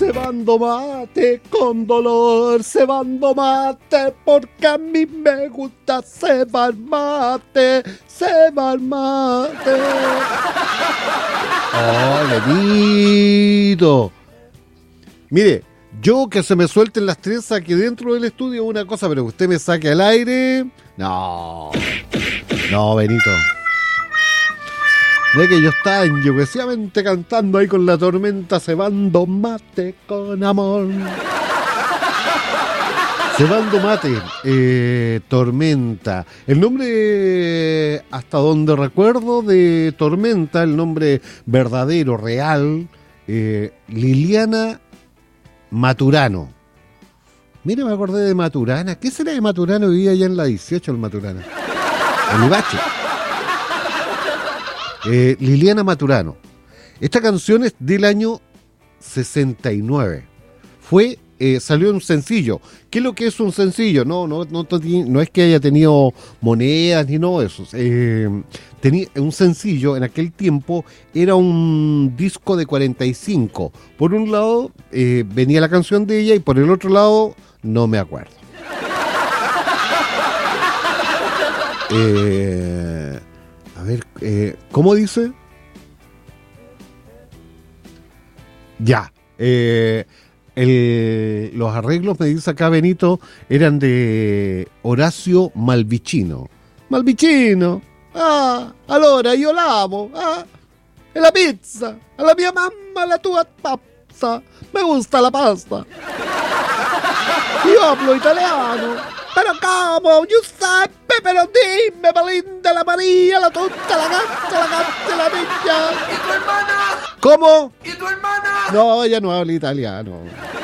cebando mate con dolor, cebando mate porque a mí me gusta cebar mate, cebar mate. ¡Oh, Benito! Mire, yo que se me suelten las trenzas aquí dentro del estudio es una cosa, pero que usted me saque al aire... No, Benito. De que yo estaba enloquecidamente cantando ahí con la tormenta, cebando mate con amor. Cebando mate, tormenta. El nombre, hasta donde recuerdo, de tormenta, el nombre verdadero, real, Liliana Maturano. Mire, me acordé de Maturana. ¿Qué será de Maturano? Vivía allá en la 18, el Maturana. En Ibache. Liliana Maturano. Esta canción es del año 69. Salió en un sencillo. ¿Qué es lo que es un sencillo? No es que haya tenido monedas ni nada de eso. Tenía un sencillo en aquel tiempo, era un disco de 45. Por un lado venía la canción de ella y por el otro lado no me acuerdo. A ver, ¿cómo dice? Ya. Los arreglos, me dice acá Benito, eran de Horacio Malvicino. Malvicino. Allora io l'amo. E la pizza. Alla mia mamma la tua pazza. Me gusta la pasta. Io hablo italiano. Pero como, Giuseppe, pero dime, Belinda, la María, la Tonta, la Gata, la Niña. ¿Y tu hermana? ¿Cómo? ¿Y tu hermana? No, ella no habla italiano.